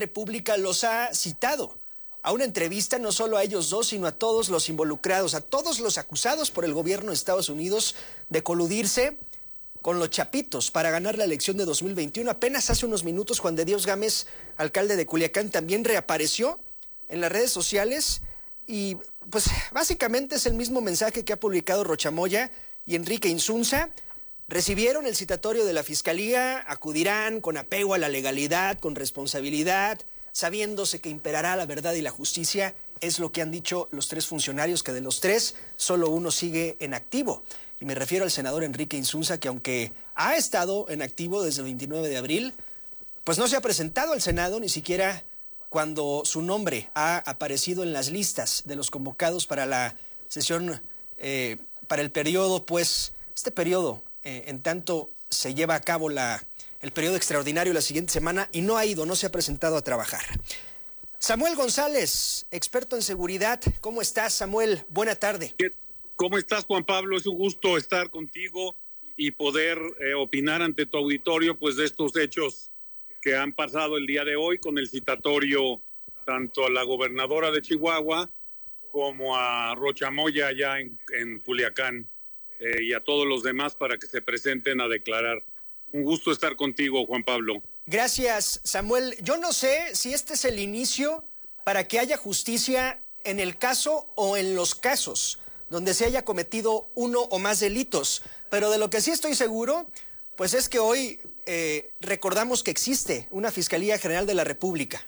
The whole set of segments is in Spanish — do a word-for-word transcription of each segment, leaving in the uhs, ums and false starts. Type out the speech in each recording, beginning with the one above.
República los ha citado a una entrevista, no solo a ellos dos, sino a todos los involucrados, a todos los acusados por el gobierno de Estados Unidos de coludirse con los chapitos para ganar la elección de dos mil veintiuno. Apenas hace unos minutos, Juan de Dios Gámez, alcalde de Culiacán, también reapareció en las redes sociales y pues básicamente es el mismo mensaje que ha publicado Rocha Moya y Enrique Insunza. Recibieron el citatorio de la Fiscalía, acudirán con apego a la legalidad, con responsabilidad, sabiéndose que imperará la verdad y la justicia. Es lo que han dicho los tres funcionarios, que de los tres solo uno sigue en activo. Y me refiero al senador Enrique Insunza, que aunque ha estado en activo desde el veintinueve de abril, pues no se ha presentado al Senado ni siquiera cuando su nombre ha aparecido en las listas de los convocados para la sesión, eh, para el periodo, pues, este periodo, eh, en tanto se lleva a cabo la, el periodo extraordinario la siguiente semana, y no ha ido, no se ha presentado a trabajar. Samuel González, experto en seguridad, ¿cómo estás, Samuel? Buena tarde. ¿Cómo estás, Juan Pablo? Es un gusto estar contigo y poder eh, opinar ante tu auditorio, pues, de estos hechos que han pasado el día de hoy con el citatorio tanto a la gobernadora de Chihuahua como a Rocha Moya allá en, en Culiacán eh, y a todos los demás para que se presenten a declarar. Un gusto estar contigo, Juan Pablo. Gracias, Samuel. Yo no sé si este es el inicio para que haya justicia en el caso o en los casos donde se haya cometido uno o más delitos, pero de lo que sí estoy seguro, pues es que hoy eh, recordamos que existe una Fiscalía General de la República.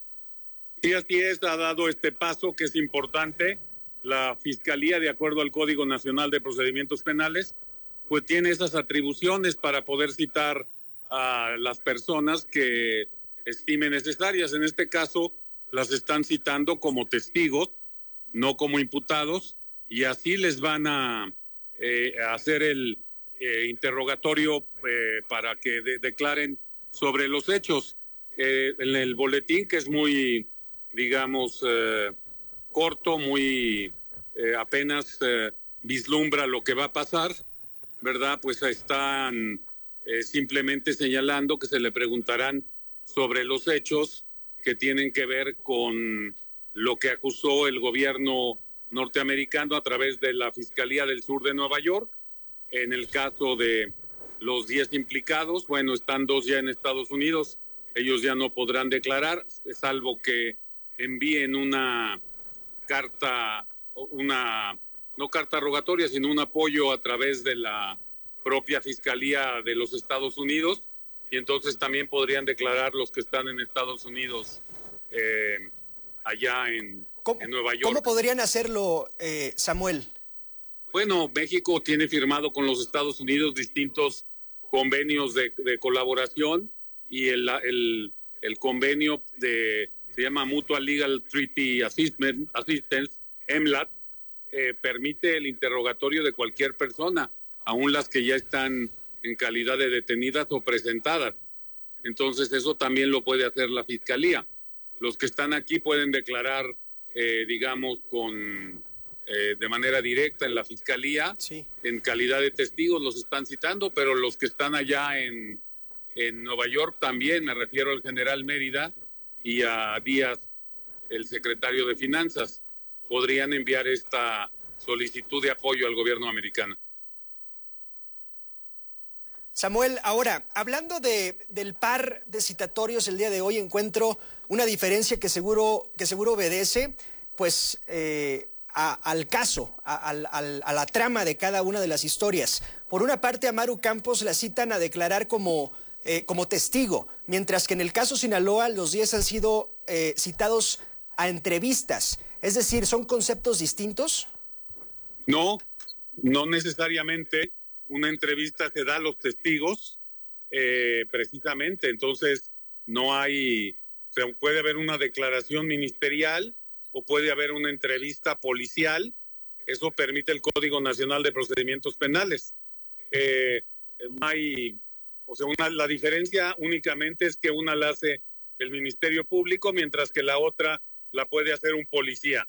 Y así es, ha dado este paso que es importante. La Fiscalía, de acuerdo al Código Nacional de Procedimientos Penales, pues tiene esas atribuciones para poder citar a las personas que estime necesarias. En este caso, las están citando como testigos, no como imputados, y así les van a eh, hacer el eh, interrogatorio eh, para que de, declaren sobre los hechos. Eh, en el boletín, que es muy, digamos, eh, corto, muy eh, apenas eh, vislumbra lo que va a pasar, ¿verdad? Pues están eh, simplemente señalando que se le preguntarán sobre los hechos que tienen que ver con lo que acusó el gobierno norteamericano a través de la Fiscalía del Sur de Nueva York. En el caso de los diez implicados, bueno, están dos ya en Estados Unidos, ellos ya no podrán declarar, salvo que envíen una carta, una no carta rogatoria, sino un apoyo a través de la propia Fiscalía de los Estados Unidos, y entonces también podrían declarar los que están en Estados Unidos, eh, allá en ¿Cómo, en Nueva York. ¿Cómo podrían hacerlo, eh, Samuel? Bueno, México tiene firmado con los Estados Unidos distintos convenios de, de colaboración, y el, el, el convenio de se llama Mutual Legal Treaty Assistance, Assistance M L A T, eh, permite el interrogatorio de cualquier persona, aun las que ya están en calidad de detenidas o presentadas. Entonces eso también lo puede hacer la Fiscalía. Los que están aquí pueden declarar Eh, digamos, con eh, de manera directa en la Fiscalía, sí. En calidad de testigos los están citando, pero los que están allá en, en Nueva York también, me refiero al general Mérida y a Díaz, el secretario de Finanzas, podrían enviar esta solicitud de apoyo al gobierno americano. Samuel, ahora, hablando de, del par de citatorios el día de hoy, encuentro una diferencia que seguro, que seguro obedece pues, eh, a, al caso, a, a, a la trama de cada una de las historias. Por una parte, a Maru Campos la citan a declarar como, eh, como testigo, mientras que en el caso Sinaloa los diez han sido eh, citados a entrevistas. Es decir, ¿son conceptos distintos? No, no necesariamente. Una entrevista se da a los testigos, eh, precisamente, entonces no hay, o sea, puede haber una declaración ministerial o puede haber una entrevista policial. Eso permite el Código Nacional de Procedimientos Penales. Eh, no hay, o sea, una, la diferencia únicamente es que una la hace el Ministerio Público, mientras que la otra la puede hacer un policía.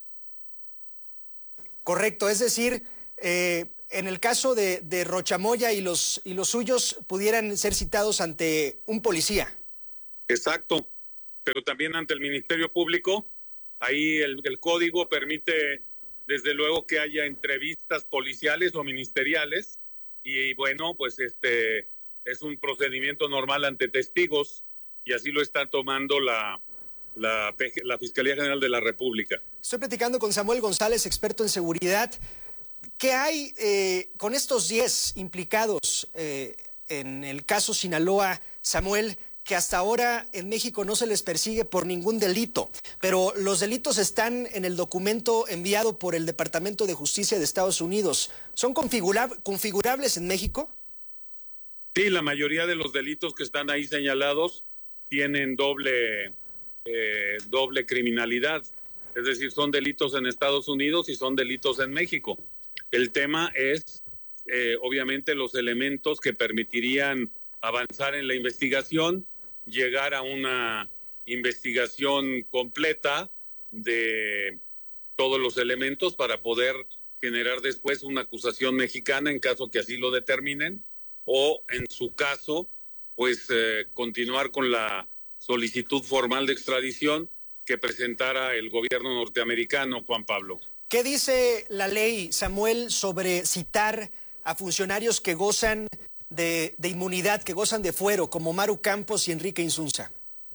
Correcto, es decir, eh, en el caso de, de Rocha Moya y los, y los suyos pudieran ser citados ante un policía. Exacto. pero también ante el Ministerio Público. Ahí el, el código permite, desde luego, que haya entrevistas policiales o ministeriales, y bueno, pues este es un procedimiento normal ante testigos, y así lo está tomando la, la, la Fiscalía General de la República. Estoy platicando con Samuel González, experto en seguridad. ¿Qué hay eh, con estos diez implicados eh, en el caso Sinaloa, Samuel, que hasta ahora en México no se les persigue por ningún delito, pero los delitos están en el documento enviado por el Departamento de Justicia de Estados Unidos? ¿Son configurab- configurables en México? Sí, la mayoría de los delitos que están ahí señalados tienen doble, eh, doble criminalidad, es decir, son delitos en Estados Unidos y son delitos en México. El tema es, eh, obviamente, los elementos que permitirían avanzar en la investigación, llegar a una investigación completa de todos los elementos para poder generar después una acusación mexicana en caso que así lo determinen, o en su caso, pues eh, continuar con la solicitud formal de extradición que presentara el gobierno norteamericano, Juan Pablo. ¿Qué dice la ley, Samuel, sobre citar a funcionarios que gozan de, de inmunidad, que gozan de fuero, como Maru Campos y Enrique Insunza?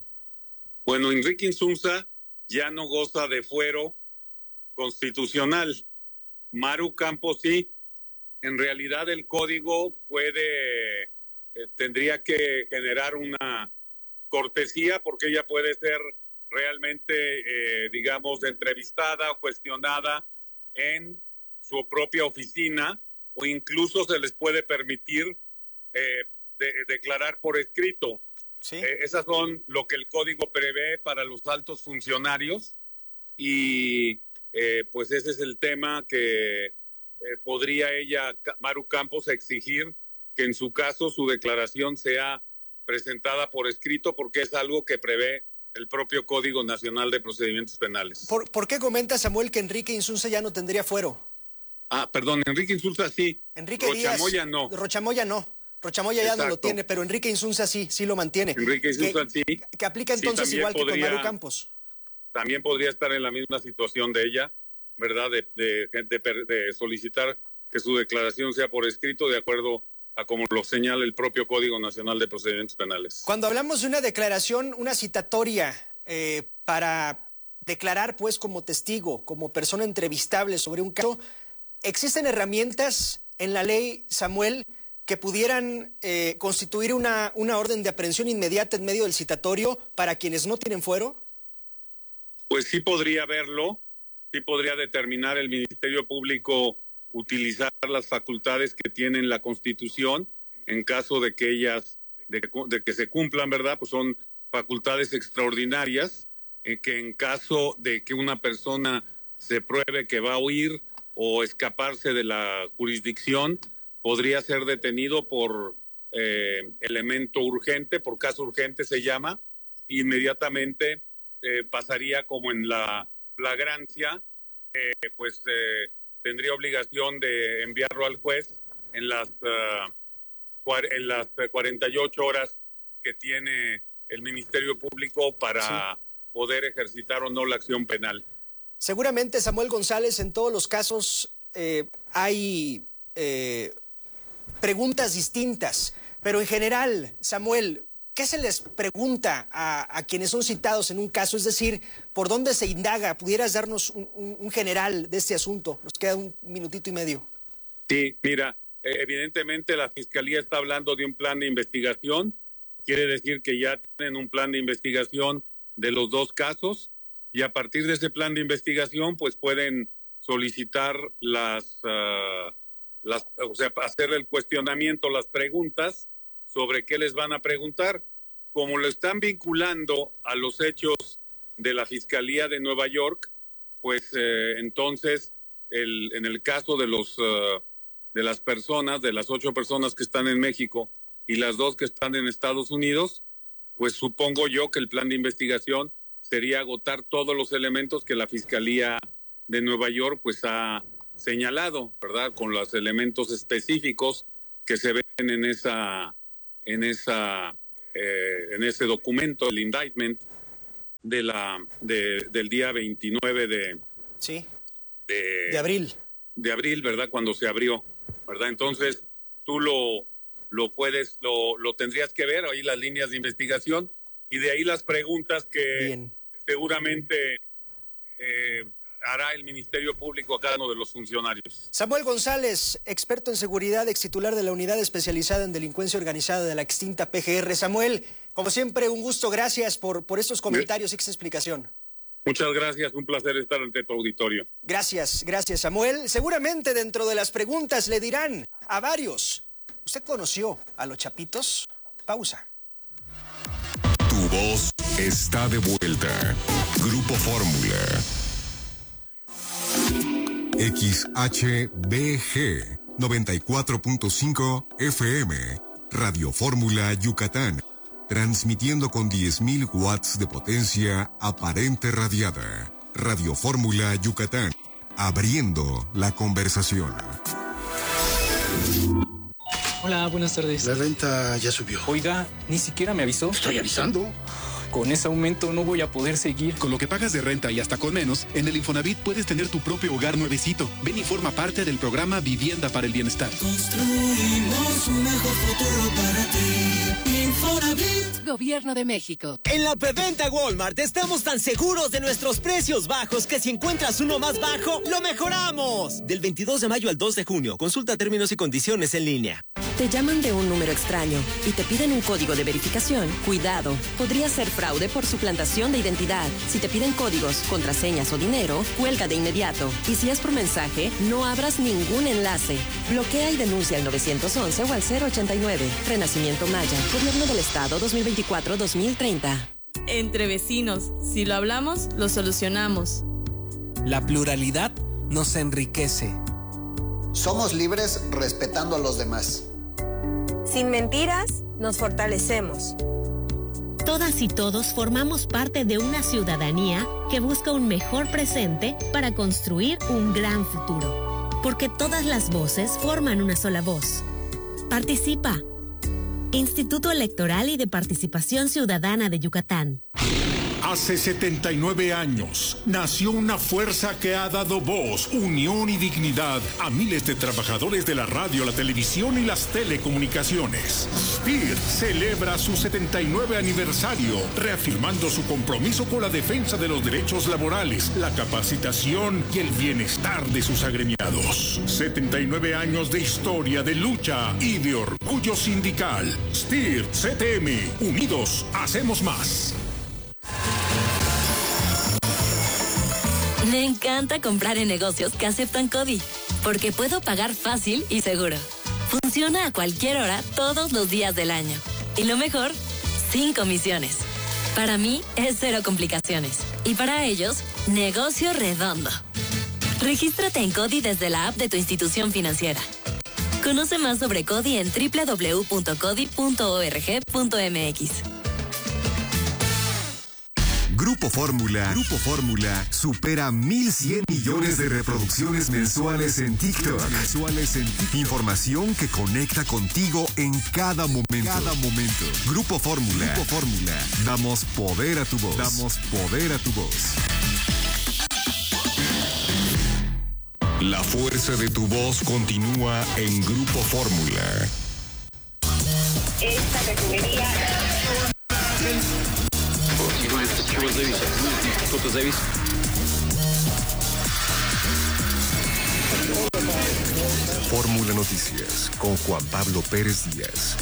Bueno, Enrique Insunza ya no goza de fuero constitucional. Maru Campos sí. En realidad el código puede, eh, tendría que generar una cortesía, porque ella puede ser realmente, eh, digamos, entrevistada o cuestionada en su propia oficina, o incluso se les puede permitir eh, de, declarar por escrito. Sí. Eh, esas son lo que el código prevé para los altos funcionarios, y eh, pues ese es el tema que eh, podría ella, Maru Campos, exigir que en su caso su declaración sea presentada por escrito, porque es algo que prevé el propio Código Nacional de Procedimientos Penales. ¿Por, ¿por qué comenta, Samuel, que Enrique Insunza ya no tendría fuero? Ah, perdón, Enrique Insunza sí. Enrique Rochamoya Díaz, no. Rochamoya no. Rochamoya ya Exacto. no lo tiene, pero Enrique Insunza sí, sí lo mantiene. Enrique Insunza que, sí. Que aplica entonces sí, igual podría, que con Maru Campos. También podría estar en la misma situación de ella, ¿verdad? De, de, de, de solicitar que su declaración sea por escrito, de acuerdo a como lo señala el propio Código Nacional de Procedimientos Penales. Cuando hablamos de una declaración, una citatoria eh, para declarar pues como testigo, como persona entrevistable sobre un caso, ¿existen herramientas en la ley, Samuel, que pudieran eh, constituir una, una orden de aprehensión inmediata en medio del citatorio para quienes no tienen fuero? Pues sí podría haberlo, sí podría determinar el Ministerio Público utilizar las facultades que tiene la Constitución en caso de que ellas, de, de que se cumplan, ¿verdad? Pues son facultades extraordinarias, en que en caso de que una persona se pruebe que va a huir o escaparse de la jurisdicción, podría ser detenido por eh, elemento urgente, por caso urgente se llama, inmediatamente eh, pasaría como en la flagrancia, eh, pues eh, tendría obligación de enviarlo al juez en las, uh, en las cuarenta y ocho horas que tiene el Ministerio Público para sí. poder ejercitar o no la acción penal. Seguramente, Samuel González, en todos los casos eh, hay eh, preguntas distintas, pero en general, Samuel, ¿qué se les pregunta a, a quienes son citados en un caso? Es decir, ¿por dónde se indaga? ¿Pudieras darnos un, un, un general de este asunto? Nos queda un minutito y medio. Sí, mira, eh, evidentemente la Fiscalía está hablando de un plan de investigación. Quiere decir que ya tienen un plan de investigación de los dos casos, y a partir de ese plan de investigación pues pueden solicitar las, uh, las o sea, hacer el cuestionamiento, las preguntas sobre qué les van a preguntar. Como lo están vinculando a los hechos de la Fiscalía de Nueva York, pues eh, entonces el, en el caso de los uh, de las personas, de las ocho personas que están en México y las dos que están en Estados Unidos, pues supongo yo que el plan de investigación sería agotar todos los elementos que la Fiscalía de Nueva York pues ha señalado, ¿verdad? Con los elementos específicos que se ven en esa en esa eh, en ese documento, el indictment, de la de, del día veintinueve de, sí. de, de abril. De abril, ¿verdad? Cuando se abrió, ¿verdad? Entonces, tú lo, lo puedes, lo, lo tendrías que ver, ahí las líneas de investigación, y de ahí las preguntas que Bien. seguramente eh, hará el Ministerio Público a cada uno de los funcionarios. Samuel González, experto en seguridad, ex titular de la Unidad Especializada en Delincuencia Organizada de la extinta P G R. Samuel, como siempre, un gusto, gracias por, por estos comentarios y esta explicación. Muchas gracias, un placer estar ante tu auditorio. Gracias, gracias, Samuel. Seguramente dentro de las preguntas le dirán a varios, ¿usted conoció a los Chapitos? Pausa. Tu voz está de vuelta. Grupo Fórmula. X H B G noventa y cuatro punto cinco F M. Radio Fórmula Yucatán. Transmitiendo con diez mil watts de potencia aparente radiada. Radio Fórmula Yucatán. Abriendo la conversación. Hola, buenas tardes. La renta ya subió. Oiga, ni siquiera me avisó. Estoy avisando. Con ese aumento no voy a poder seguir. Con lo que pagas de renta y hasta con menos, en el Infonavit puedes tener tu propio hogar nuevecito. Ven y forma parte del programa Vivienda para el Bienestar. Construimos un mejor futuro para ti. Infonavit. Gobierno de México. En la preventa Walmart estamos tan seguros de nuestros precios bajos que si encuentras uno más bajo, lo mejoramos. Del veintidós de mayo al dos de junio. Consulta términos y condiciones en línea. Te llaman de un número extraño y te piden un código de verificación. Cuidado, podría ser fraude por suplantación de identidad. Si te piden códigos, contraseñas o dinero, cuelga de inmediato. Y si es por mensaje, no abras ningún enlace. Bloquea y denuncia al nueve once o al cero ochenta y nueve. Renacimiento Maya, Gobierno del Estado dos mil veinticuatro a dos mil treinta. Entre vecinos, si lo hablamos, lo solucionamos. La pluralidad nos enriquece. Somos libres respetando a los demás. Sin mentiras, nos fortalecemos. Todas y todos formamos parte de una ciudadanía que busca un mejor presente para construir un gran futuro. Porque todas las voces forman una sola voz. Participa. Instituto Electoral y de Participación Ciudadana de Yucatán. Hace setenta y nueve años nació una fuerza que ha dado voz, unión y dignidad a miles de trabajadores de la radio, la televisión y las telecomunicaciones. S P I R celebra su setenta y nueve aniversario, reafirmando su compromiso con la defensa de los derechos laborales, la capacitación y el bienestar de sus agremiados. setenta y nueve años de historia, de lucha y de orgullo sindical. S P I R C T M, unidos hacemos más. Me encanta comprar en negocios que aceptan CODI, porque puedo pagar fácil y seguro. Funciona a cualquier hora, todos los días del año. Y lo mejor, sin comisiones. Para mí es cero complicaciones. Y para ellos, negocio redondo. Regístrate en CODI desde la app de tu institución financiera. Conoce más sobre CODI en doble u doble u doble u punto codi punto org punto m x. Grupo Fórmula, Grupo Fórmula supera mil cien millones de reproducciones mensuales en TikTok. Mensuales en TikTok. Información que conecta contigo en cada momento. Cada momento. Grupo Fórmula. Grupo Fórmula. Damos poder a tu voz. Damos poder a tu voz. La fuerza de tu voz continúa en Grupo Fórmula. Esta refinería. Fórmula Noticias con Juan Pablo Pérez Díaz.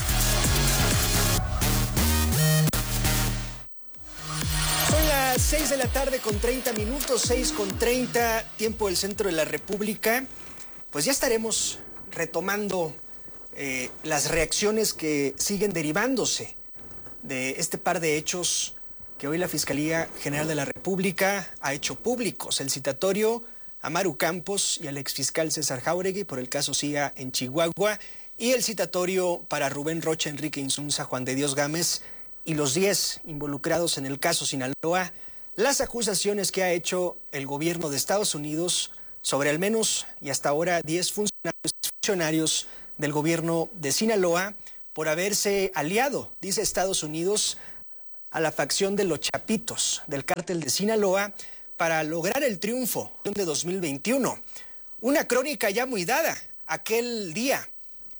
Son las seis de la tarde con treinta minutos, seis con treinta, tiempo del centro de la República. Pues ya estaremos retomando eh, las reacciones que siguen derivándose de este par de hechos que hoy la Fiscalía General de la República ha hecho públicos. El citatorio a Maru Campos y al exfiscal César Jáuregui por el caso CIA en Chihuahua y el citatorio para Rubén Rocha, Enrique Insunza, Juan de Dios Gámez y los diez involucrados en el caso Sinaloa, las acusaciones que ha hecho el gobierno de Estados Unidos sobre al menos y hasta ahora diez funcionarios, funcionarios del gobierno de Sinaloa por haberse aliado, dice Estados Unidos, a la facción de los Chapitos del cártel de Sinaloa para lograr el triunfo de dos mil veintiuno. Una crónica ya muy dada. Aquel día,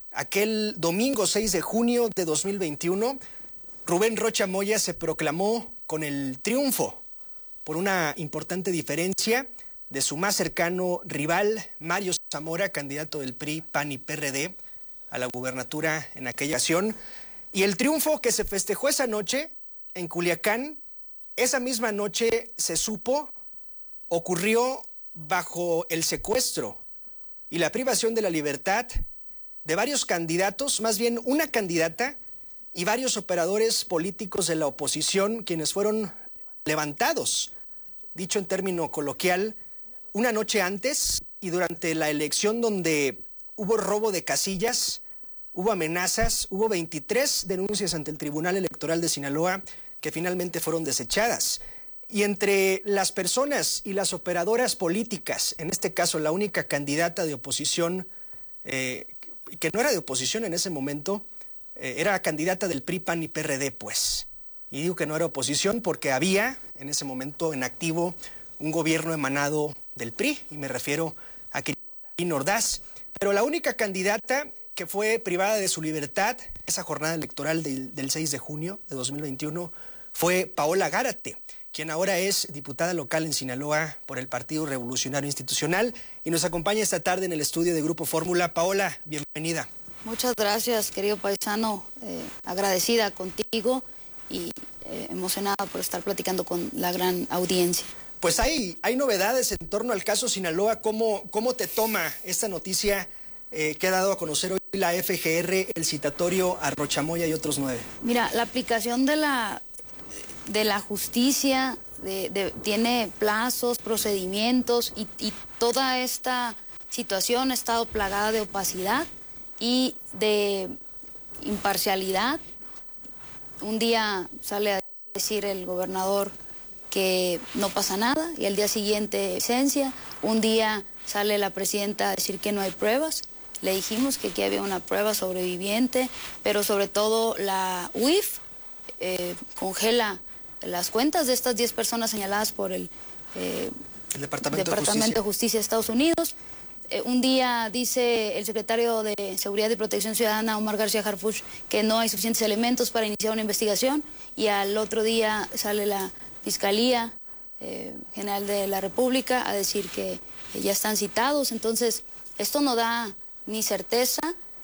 aquel domingo seis de junio de dos mil veintiuno, Rubén Rocha Moya se proclamó con el triunfo por una importante diferencia de su más cercano rival, Mario Zamora, candidato del P R I, P A N y P R D a la gubernatura en aquella ocasión. Y el triunfo que se festejó esa noche en Culiacán, esa misma noche se supo, ocurrió bajo el secuestro y la privación de la libertad de varios candidatos, más bien una candidata y varios operadores políticos de la oposición, quienes fueron levantados, dicho en término coloquial, una noche antes y durante la elección, donde hubo robo de casillas, hubo amenazas, hubo veintitrés denuncias ante el Tribunal Electoral de Sinaloa que finalmente fueron desechadas. Y entre las personas y las operadoras políticas, en este caso la única candidata de oposición, eh, que no era de oposición en ese momento, eh, era candidata del P R I, P A N y P R D, pues. Y digo que no era oposición porque había en ese momento en activo un gobierno emanado del P R I, y me refiero a Quirino Ordaz. Pero la única candidata que fue privada de su libertad esa jornada electoral del, del seis de junio de dos mil veintiuno fue Paola Gárate, quien ahora es diputada local en Sinaloa por el Partido Revolucionario Institucional y nos acompaña esta tarde en el estudio de Grupo Fórmula. Paola, bienvenida. Muchas gracias, querido paisano, eh, agradecida contigo y eh, emocionada por estar platicando con la gran audiencia. Pues hay, hay novedades en torno al caso Sinaloa. ¿Cómo, cómo te toma esta noticia eh, que ha dado a conocer hoy la F G R, el citatorio a Rocha Moya y otros nueve? Mira, la aplicación de la, de la justicia de, de, tiene plazos, procedimientos y, y toda esta situación ha estado plagada de opacidad y de imparcialidad. Un día sale a decir el gobernador que no pasa nada y al día siguiente esencia. Un día sale la presidenta a decir que no hay pruebas. Le dijimos que aquí había una prueba sobreviviente, pero sobre todo la U I F eh, congela las cuentas de estas diez personas señaladas por el, eh, el Departamento, Departamento de Justicia de Justicia de Estados Unidos. Eh, un día dice el secretario de Seguridad y Protección Ciudadana, Omar García Harfuch, que no hay suficientes elementos para iniciar una investigación, y al otro día sale la Fiscalía eh, General de la República a decir que eh, ya están citados. Entonces, esto no da ni certeza,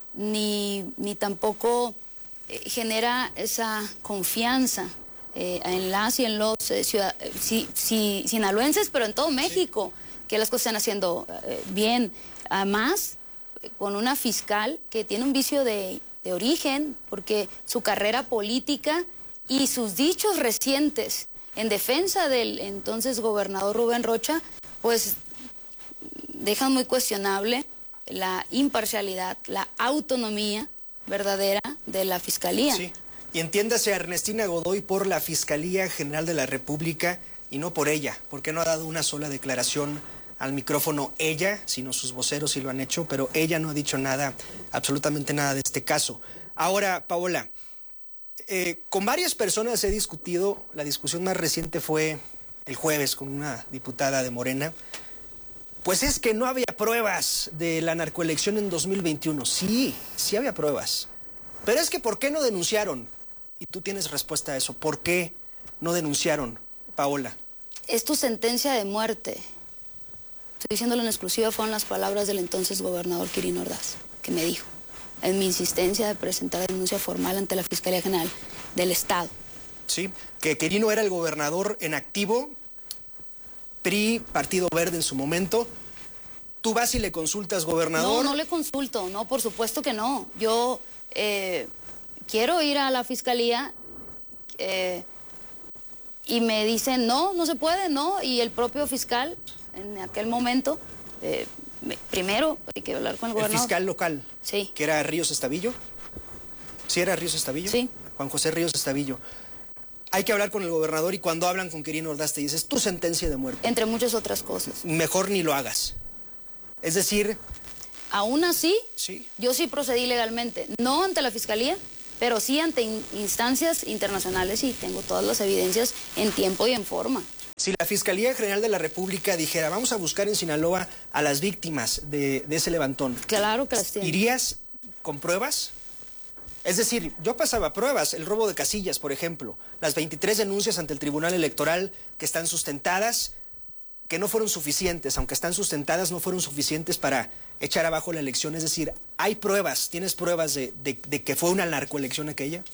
ni, ni tampoco eh, genera esa confianza eh, en las y en los eh, ciudad, si, si, sinaloenses, pero en todo México, sí, que las cosas están haciendo eh, bien. Además, con una fiscal que tiene un vicio de, de origen, porque su carrera política y sus dichos recientes en defensa del entonces gobernador Rubén Rocha, pues dejan muy cuestionable la imparcialidad, la autonomía verdadera de la Fiscalía. Sí, y entiéndase a Ernestina Godoy por la Fiscalía General de la República y no por ella, porque no ha dado una sola declaración al micrófono ella, sino sus voceros sí lo han hecho, pero ella no ha dicho nada, absolutamente nada de este caso. Ahora, Paola, Eh, con varias personas he discutido, la discusión más reciente fue el jueves con una diputada de Morena, pues es que no había pruebas de la narcoelección en dos mil veintiuno. Sí, sí había pruebas, pero es que ¿por qué no denunciaron? Y tú tienes respuesta a eso, ¿por qué no denunciaron, Paola? Es tu sentencia de muerte. Estoy diciéndolo en exclusiva, fueron las palabras del entonces gobernador Quirino Ordaz, que me dijo, en mi insistencia de presentar denuncia formal ante la Fiscalía General del Estado. Sí, que Quirino era el gobernador en activo, P R I, Partido Verde en su momento. ¿Tú vas y le consultas, gobernador? No, no le consulto, no, por supuesto que no. Yo eh, quiero ir a la Fiscalía eh, y me dicen, no, no se puede, no, y el propio fiscal en aquel momento... Eh, Primero hay que hablar con el gobernador. ¿El fiscal local? Sí. ¿Que era Ríos Estavillo? ¿Sí era Ríos Estavillo? Sí. Juan José Ríos Estavillo. Hay que hablar con el gobernador y cuando hablan con Quirino Ordaz te dices, tu sentencia de muerte. Entre muchas otras cosas. Mejor ni lo hagas. Es decir... Aún así, sí, yo sí procedí legalmente. No ante la Fiscalía, pero sí ante in- instancias internacionales y tengo todas las evidencias en tiempo y en forma. Si la Fiscalía General de la República dijera, vamos a buscar en Sinaloa a las víctimas de, de ese levantón. Claro que las tiene. ¿Irías con pruebas? Es decir, yo pasaba pruebas, el robo de casillas, por ejemplo, las veintitrés denuncias ante el Tribunal Electoral que están sustentadas, que no fueron suficientes, aunque están sustentadas, no fueron suficientes para echar abajo la elección. Es decir, hay pruebas, ¿tienes pruebas de, de, de que fue una narcoelección aquella?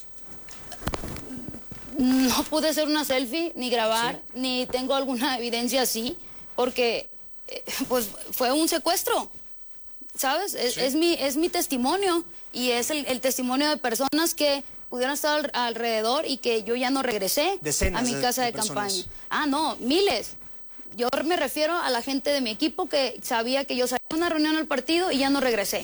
No pude hacer una selfie, ni grabar, sí. ni tengo alguna evidencia así, porque eh, pues fue un secuestro, ¿sabes? Es, sí. es, mi, es mi testimonio y es el, el testimonio de personas que pudieron estar al, alrededor y que yo ya no regresé Decenas a mi casa de, de, de campaña. Ah, no, miles. Yo me refiero a la gente de mi equipo que sabía que yo salí a una reunión al partido y ya no regresé.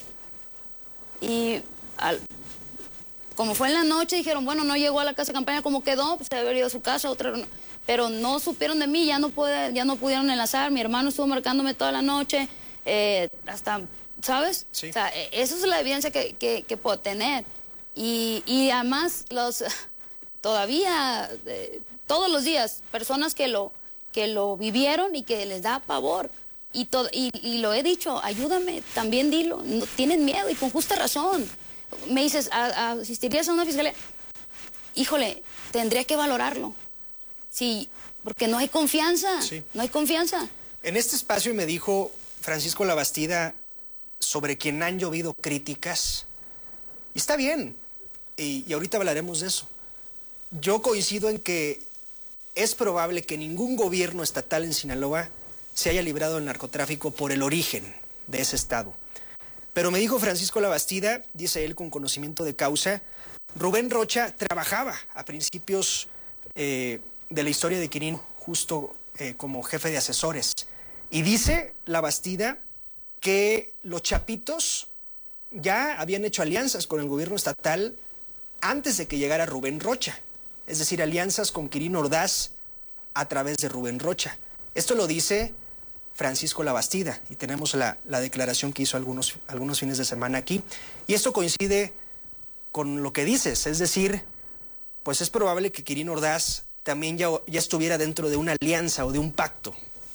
Y al, como fue en la noche, dijeron, bueno, no llegó a la casa de campaña, ¿cómo quedó? Pues se había ido a su casa, otra reunión. Pero no supieron de mí, ya no, puede, ya no pudieron enlazar. Mi hermano estuvo marcándome toda la noche, eh, hasta, ¿sabes? Sí. O sea, esa es la evidencia que, que, que puedo tener. Y, y además, los todavía, eh, todos los días, personas que lo, que lo vivieron y que les da pavor. Y, todo, y, y lo he dicho, ayúdame, también dilo. No, tienen miedo y con justa razón. Me dices, ¿a, a, ¿asistirías a una fiscalía? Híjole, tendría que valorarlo. Sí, porque no hay confianza, sí. no hay confianza. En este espacio me dijo Francisco Labastida, sobre quien han llovido críticas, y está bien, y, y ahorita hablaremos de eso. Yo coincido en que es probable que ningún gobierno estatal en Sinaloa se haya librado del narcotráfico por el origen de ese estado. Pero me dijo Francisco Labastida, dice él con conocimiento de causa, Rubén Rocha trabajaba a principios eh, de la historia de Quirino, justo eh, como jefe de asesores. Y dice Labastida que los chapitos ya habían hecho alianzas con el gobierno estatal antes de que llegara Rubén Rocha. Es decir, alianzas con Quirino Ordaz a través de Rubén Rocha. Esto lo dice Francisco Labastida, y tenemos la, la declaración que hizo algunos, algunos fines de semana aquí. Y esto coincide con lo que dices, es decir, pues es probable que Quirino Ordaz también ya, ya estuviera dentro de una alianza o de un pacto.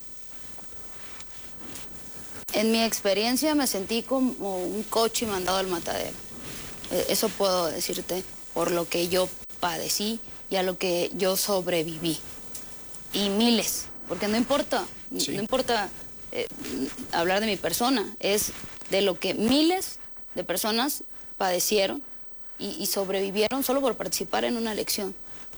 En mi experiencia me sentí como un coche mandado al matadero. Eso puedo decirte por lo que yo padecí y a lo que yo sobreviví. Y miles, porque no importa, sí. no importa eh, hablar de mi persona, es de lo que miles de personas padecieron y, y sobrevivieron solo por participar en una elección.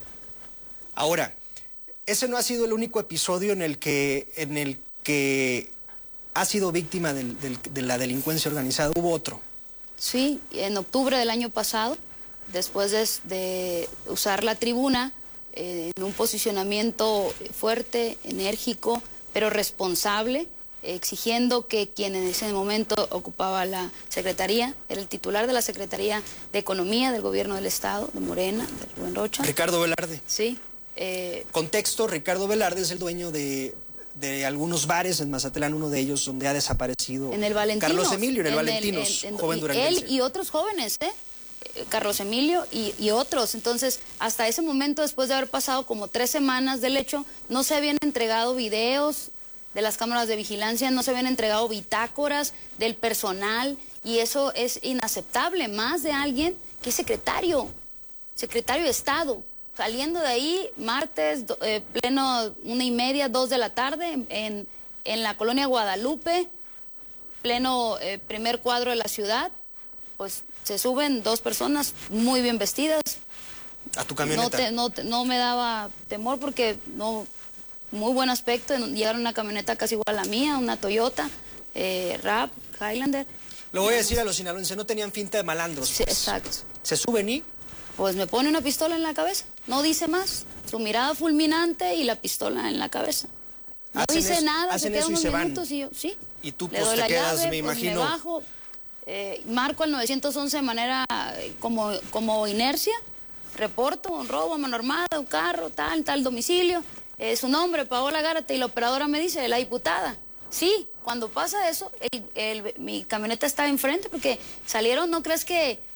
Ahora, ese no ha sido el único episodio en el que, en el que ha sido víctima del, del, de la delincuencia organizada. Hubo otro. Sí, en octubre del año pasado, después de, de usar la tribuna eh, en un posicionamiento fuerte, enérgico, pero responsable, exigiendo que quien en ese momento ocupaba la secretaría, era el titular de la Secretaría de Economía del Gobierno del Estado, de Morena, de Rubén Rocha. Ricardo Velarde. Sí. Eh, Contexto, Ricardo Velarde es el dueño de, de algunos bares en Mazatlán, uno de ellos donde ha desaparecido en el Valentinos, Carlos Emilio, en el en Valentinos, el, en, en, joven duranguense. Él y otros jóvenes, ¿eh? Carlos Emilio y, y otros. Entonces, hasta ese momento, después de haber pasado como tres semanas del hecho, no se habían entregado videos de las cámaras de vigilancia, no se habían entregado bitácoras del personal, y eso es inaceptable. Más de alguien que es secretario, secretario de Estado, saliendo de ahí martes, eh, pleno una y media, dos de la tarde, en, en la colonia Guadalupe, pleno eh, primer cuadro de la ciudad, pues se suben dos personas muy bien vestidas. ¿A tu camioneta? No, te, no, te, no me daba temor porque no, muy buen aspecto. Llegaron una camioneta casi igual a la mía, una Toyota, eh, Rap, Highlander. Lo voy a decir a los sinaloenses, no tenían finta de malandros. Sí, pues. exacto. Se suben y... Pues me pone una pistola en la cabeza, no dice más. Su mirada fulminante y la pistola en la cabeza. No hacen dice eso, nada, se queda unos se minutos van. y yo, sí. Y tú Le pues doy te la quedas, llave, me imagino. Pues me bajo, eh, marco al nueve once de manera eh, como, como inercia, reporto un robo a mano armada, un carro, tal, tal domicilio, eh, su nombre, Paola Gárate, y la operadora me dice, la diputada. Sí, cuando pasa eso, el, el, mi camioneta estaba enfrente porque salieron, no crees que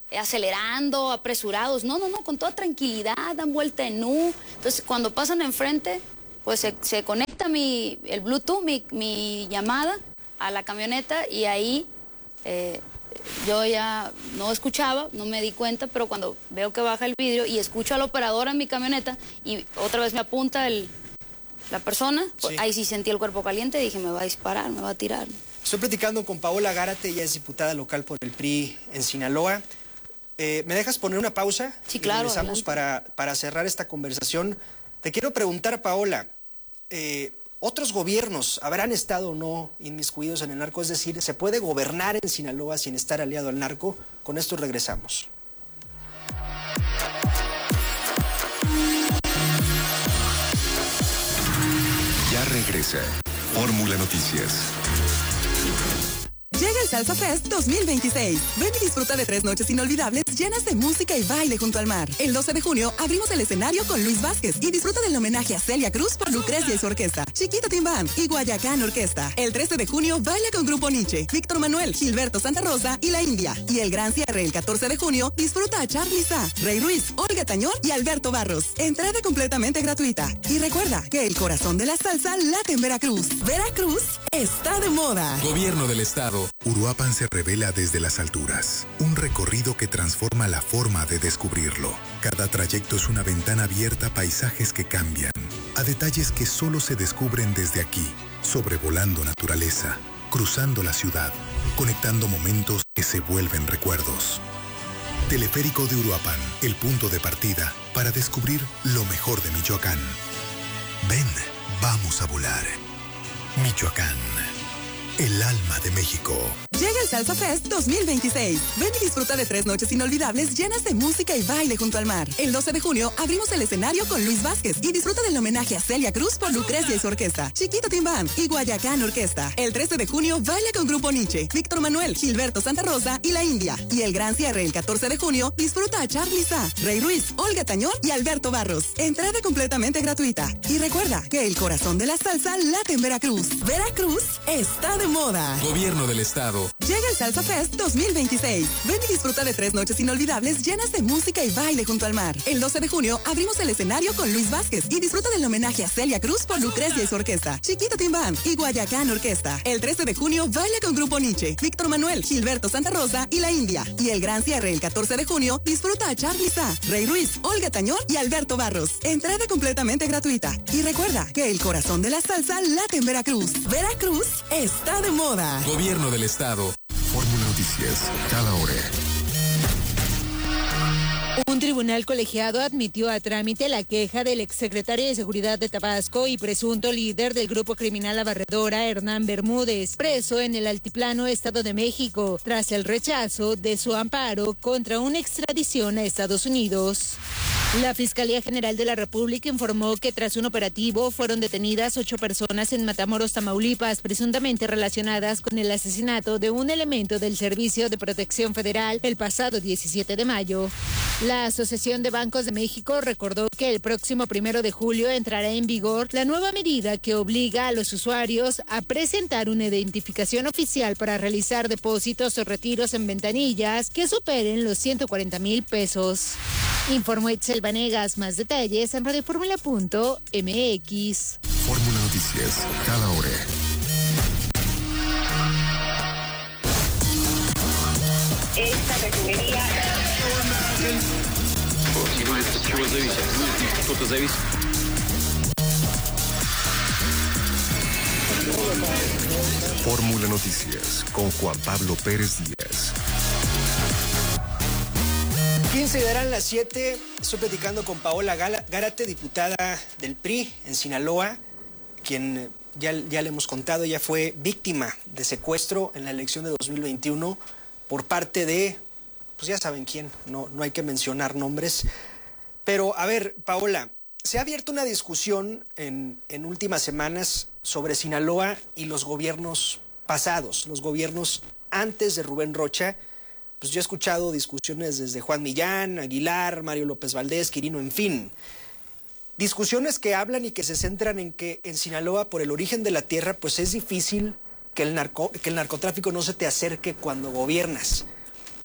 acelerando, apresurados. No, no, no, con toda tranquilidad, dan vuelta en U. Entonces, cuando pasan enfrente, pues se, se conecta mi, el Bluetooth, mi, mi llamada a la camioneta y ahí eh, yo ya no escuchaba, no me di cuenta, pero cuando veo que baja el vidrio y escucho al operador en mi camioneta y otra vez me apunta el, la persona, pues sí. Ahí sí sentí el cuerpo caliente y dije, me va a disparar, me va a tirar. Estoy platicando con Paola Gárate, ella es diputada local por el P R I en Sinaloa. Eh, ¿Me dejas poner una pausa? Sí, claro. Y regresamos para, para cerrar esta conversación. Te quiero preguntar, Paola, eh, ¿otros gobiernos habrán estado o no inmiscuidos en el narco? Es decir, ¿se puede gobernar en Sinaloa sin estar aliado al narco? Con esto regresamos. Ya regresa Fórmula Noticias. Llega el Salsa Fest dos mil veintiséis. Ven y disfruta de tres noches inolvidables llenas de música y baile junto al mar. El doce de junio abrimos el escenario con Luis Vázquez y disfruta del homenaje a Celia Cruz por Lucrecia y su orquesta, Chiquita Team Band y Guayacán Orquesta. El trece de junio baila con Grupo Nietzsche, Víctor Manuel, Gilberto Santa Rosa y La India. Y el gran cierre el catorce de junio disfruta a Charly Sa, Rey Ruiz, Olga Tañón y Alberto Barros. Entrada completamente gratuita. Y recuerda que el corazón de la salsa late en Veracruz. Veracruz está de moda. Gobierno del Estado. Uruapan se revela desde las alturas, un recorrido que transforma la forma de descubrirlo. Cada trayecto es una ventana abierta a paisajes que cambian, a detalles que solo se descubren desde aquí, sobrevolando naturaleza, cruzando la ciudad, conectando momentos que se vuelven recuerdos. Teleférico de Uruapan, el punto de partida para descubrir lo mejor de Michoacán. Ven, vamos a volar. Michoacán. El alma de México. Llega el Salsa Fest dos mil veintiséis. Ven y disfruta de tres noches inolvidables llenas de música y baile junto al mar. El doce de junio abrimos el escenario con Luis Vázquez y disfruta del homenaje a Celia Cruz por Lucrecia y su orquesta, Chiquita Team Band y Guayacán Orquesta. El trece de junio baila con Grupo Nietzsche, Víctor Manuel, Gilberto Santa Rosa y La India. Y el gran cierre el catorce de junio disfruta a Charly Sa, Rey Ruiz, Olga Tañón y Alberto Barros. Entrada completamente gratuita. Y recuerda que el corazón de la salsa late en Veracruz. Veracruz está de moda. Gobierno del Estado. Llega el Salsa Fest dos mil veintiséis. Ven y disfruta de tres noches inolvidables llenas de música y baile junto al mar. El doce de junio abrimos el escenario con Luis Vázquez y disfruta del homenaje a Celia Cruz por Lucrecia y su orquesta, Chiquita Team Band y Guayacán Orquesta. El trece de junio baila con Grupo Nietzsche, Víctor Manuel, Gilberto Santa Rosa y La India. Y el gran cierre el catorce de junio disfruta a Charly Sa, Rey Ruiz, Olga Tañón y Alberto Barros. Entrada completamente gratuita. Y recuerda que el corazón de la salsa late en Veracruz. Veracruz está de moda. Gobierno del Estado. Fórmula Noticias, cada hora. Un tribunal colegiado admitió a trámite la queja del exsecretario de Seguridad de Tabasco y presunto líder del grupo criminal La Barredora, Hernán Bermúdez, preso en el Altiplano, Estado de México, tras el rechazo de su amparo contra una extradición a Estados Unidos. La Fiscalía General de la República informó que tras un operativo fueron detenidas ocho personas en Matamoros, Tamaulipas, presuntamente relacionadas con el asesinato de un elemento del Servicio de Protección Federal el pasado diecisiete de mayo. La Asociación de Bancos de México recordó que el próximo primero de julio entrará en vigor la nueva medida que obliga a los usuarios a presentar una identificación oficial para realizar depósitos o retiros en ventanillas que superen los ciento cuarenta mil pesos. Informó Itzel Vanegas. Más detalles en radioformula punto m x. Fórmula Noticias, cada hora. Esta refinería... Fórmula Noticias con Juan Pablo Pérez Díaz. quince darán las siete. Estoy platicando con Paola Gárate, diputada del P R I en Sinaloa, quien ya, ya le hemos contado, ella fue víctima de secuestro en la elección de dos mil veintiuno por parte de, pues ya saben quién, no, no hay que mencionar nombres. Pero, a ver, Paola, se ha abierto una discusión en, en últimas semanas sobre Sinaloa y los gobiernos pasados, los gobiernos antes de Rubén Rocha. Pues yo he escuchado discusiones desde Juan Millán, Aguilar, Mario López Valdés, Quirino, en fin. Discusiones que hablan y que se centran en que en Sinaloa, por el origen de la tierra, pues es difícil que el, narco, que el narcotráfico no se te acerque cuando gobiernas.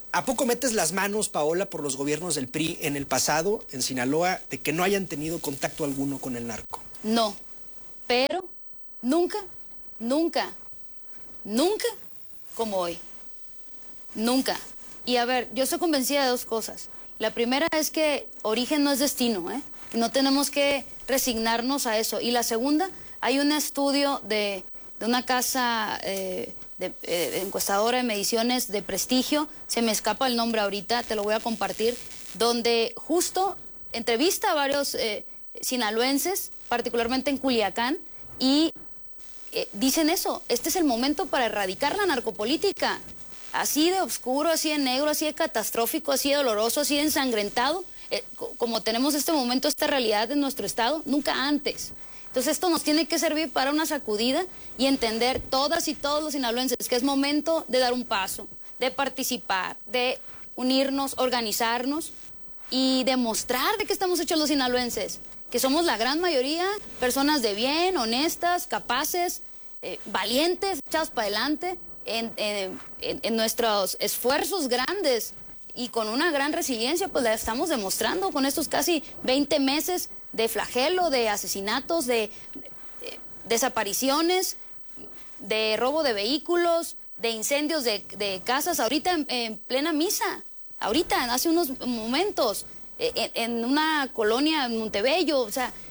¿A poco metes las manos, Paola, por los gobiernos del P R I en el pasado, en Sinaloa, de que no hayan tenido contacto alguno con el narco? No, pero nunca, nunca, nunca como hoy. Nunca. Y a ver, yo estoy convencida de dos cosas. La primera es que origen no es destino, ¿eh? No tenemos que resignarnos a eso. Y la segunda, hay un estudio de, de una casa eh, de, eh, encuestadora de mediciones de prestigio, se me escapa el nombre ahorita, te lo voy a compartir, donde justo entrevista a varios eh, sinaloenses, particularmente en Culiacán, y eh, dicen eso, este es el momento para erradicar la narcopolítica. Así de oscuro, así de negro, así de catastrófico, así de doloroso, así de ensangrentado, eh, como tenemos este momento, esta realidad en nuestro estado, nunca antes. Entonces esto nos tiene que servir para una sacudida y entender todas y todos los sinaloenses que es momento de dar un paso, de participar, de unirnos, organizarnos y demostrar de qué estamos hechos los sinaloenses, que somos la gran mayoría personas de bien, honestas, capaces, eh, valientes, echadas para adelante, en, en, en, en nuestros esfuerzos grandes y con una gran resiliencia, pues la estamos demostrando con estos casi veinte meses de flagelo, de asesinatos, de, de desapariciones, de robo de vehículos, de incendios de, de casas, ahorita en, en plena misa, ahorita, hace unos momentos, en, en una colonia en Montebello, o sea,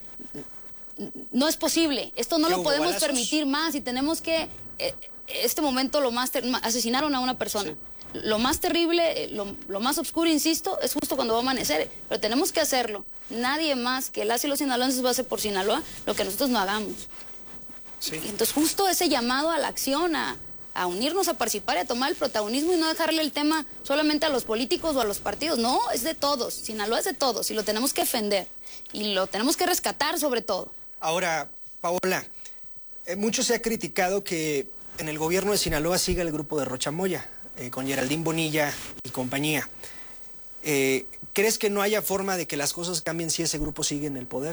no es posible, esto no lo podemos balazos? permitir más y tenemos que, eh, este momento lo más, asesinaron a una persona. Sí. Lo más terrible, lo, lo más oscuro, insisto, es justo cuando va a amanecer, pero tenemos que hacerlo. Nadie más que las y los sinaloenses va a hacer por Sinaloa lo que nosotros no hagamos. Sí. Entonces justo ese llamado a la acción, a, a unirnos, a participar y a tomar el protagonismo y no dejarle el tema solamente a los políticos o a los partidos. No, es de todos, Sinaloa es de todos y lo tenemos que defender y lo tenemos que rescatar sobre todo. Ahora, Paola, eh, mucho se ha criticado que en el gobierno de Sinaloa siga el grupo de Rocha Moya. Eh, con Geraldine Bonilla y compañía. Eh, ¿Crees que no haya forma de que las cosas cambien si ese grupo sigue en el poder?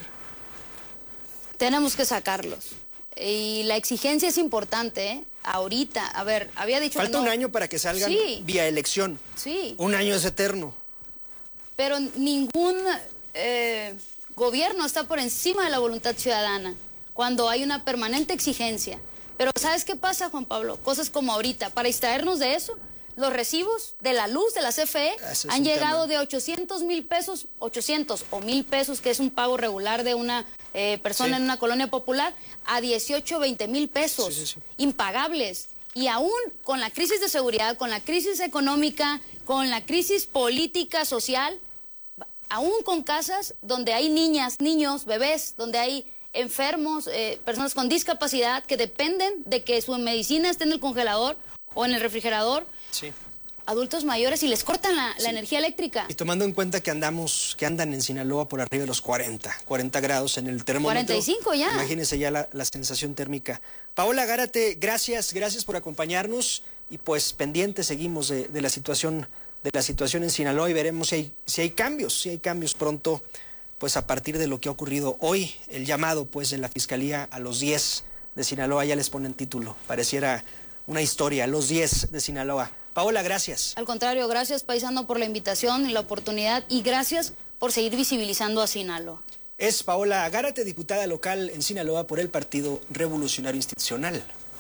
Tenemos que sacarlos. Y la exigencia es importante, ¿eh? Ahorita, a ver, había dicho... Falta que no. un año para que salgan sí. vía elección. Sí. Un año es eterno. Pero ningún eh, gobierno está por encima de la voluntad ciudadana cuando hay una permanente exigencia. Pero ¿sabes qué pasa, Juan Pablo? Cosas como ahorita, para distraernos de eso, los recibos de la luz de la C F E han llegado tema. de ochocientos mil pesos, ochocientos o mil pesos, que es un pago regular de una eh, persona sí. en una colonia popular, a dieciocho, veinte mil pesos, sí, sí, sí. impagables. Y aún con la crisis de seguridad, con la crisis económica, con la crisis política, social, aún con casas donde hay niñas, niños, bebés, donde hay enfermos, eh, personas con discapacidad que dependen de que su medicina esté en el congelador o en el refrigerador, sí. adultos mayores y les cortan la, sí. la energía eléctrica. Y tomando en cuenta que andamos, que andan en Sinaloa por arriba de los cuarenta, cuarenta grados en el termómetro. cuarenta y cinco ya. Imagínense ya la, la sensación térmica. Paola Gárate, gracias, gracias por acompañarnos y pues pendientes seguimos de, de la situación, de la situación en Sinaloa y veremos si hay, si hay cambios, si hay cambios pronto. Pues a partir de lo que ha ocurrido hoy, el llamado pues de la Fiscalía a los diez de Sinaloa, ya les ponen título, pareciera una historia, los diez de Sinaloa. Paola, gracias. Al contrario, gracias paisano por la invitación y la oportunidad y gracias por seguir visibilizando a Sinaloa. Es Paola Gárate, diputada local en Sinaloa por el Partido Revolucionario Institucional.